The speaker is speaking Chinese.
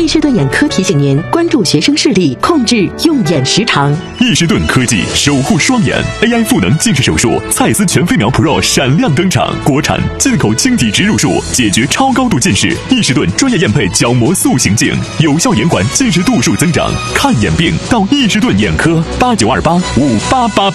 易士顿眼科提醒您关注学生视力，控制用眼时长。 易士顿科技守护双眼 AI 赋能近视手术，蔡司全飞秒 Pro 闪亮登场，国产进口晶体植入术，解决超高度近视。易士顿专业验配角膜塑形镜，有效延缓近视度数增长。看眼病到易士顿眼科，89285888。